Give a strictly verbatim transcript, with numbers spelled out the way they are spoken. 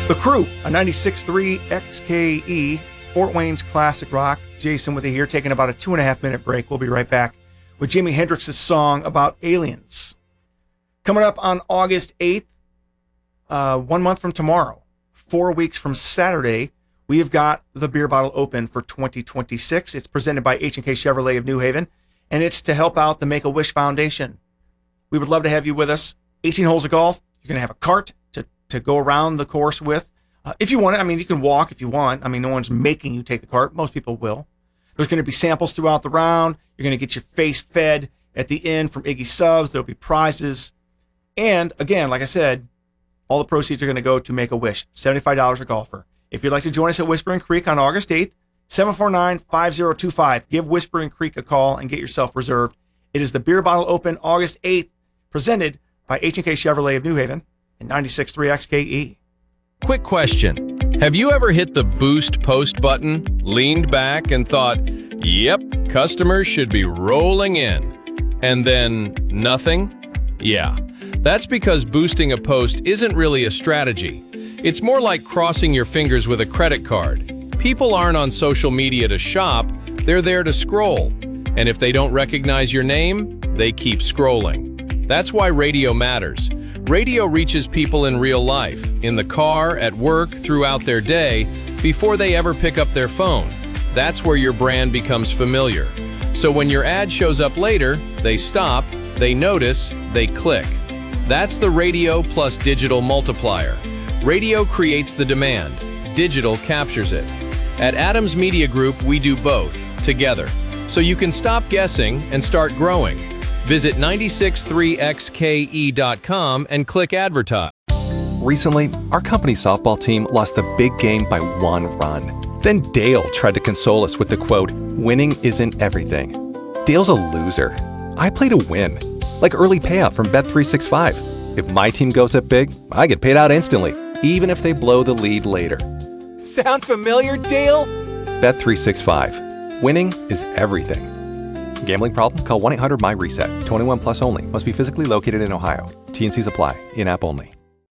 The Crew, a ninety-six point three X K E, Fort Wayne's classic rock. Jason with you here, taking about a two and a half minute break. We'll be right back with Jimi Hendrix's song about aliens. Coming up on August eighth, uh, one month from tomorrow, four weeks from Saturday, we have got the Beer Bottle Open for twenty twenty-six. It's presented by H and K Chevrolet of New Haven, and it's to help out the Make-A-Wish Foundation. We would love to have you with us. eighteen holes of golf. You're going to have a cart to to go around the course with. Uh, if you want it, I mean, you can walk if you want. I mean, no one's making you take the cart. Most people will. There's going to be samples throughout the round. You're going to get your face fed at the end from Iggy Subs. There'll be prizes. And again, like I said, all the proceeds are going to go to Make-A-Wish. seventy-five dollars a golfer. If you'd like to join us at Whispering Creek on August eighth, seven four nine, five zero two five. Give Whispering Creek a call and get yourself reserved. It is the Beer Bottle Open August eighth, presented by H and K Chevrolet of New Haven and ninety-six point three X K E. Quick question. Have you ever hit the boost post button, leaned back and thought, yep, customers should be rolling in, and then nothing? Yeah, that's because boosting a post isn't really a strategy. It's more like crossing your fingers with a credit card. People aren't on social media to shop, they're there to scroll. And if they don't recognize your name, they keep scrolling. That's why radio matters. Radio reaches people in real life, in the car, at work, throughout their day, before they ever pick up their phone. That's where your brand becomes familiar. So when your ad shows up later, they stop, they notice, they click. That's the radio plus digital multiplier. Radio creates the demand. Digital captures it. At Adams Media Group, we do both, together. So you can stop guessing and start growing. Visit ninety-six point three X K E dot com and click Advertise. Recently, our company softball team lost the big game by one run. Then Dale tried to console us with the quote, "Winning isn't everything." Dale's a loser. I play to win. Like early payout from Bet three sixty-five. If my team goes up big, I get paid out instantly, even if they blow the lead later. Sound familiar, Dale? Bet three sixty-five. Winning is everything. Gambling problem? Call one eight hundred M Y RESET. twenty-one plus only. Must be physically located in Ohio. T and Cs apply. In-app only.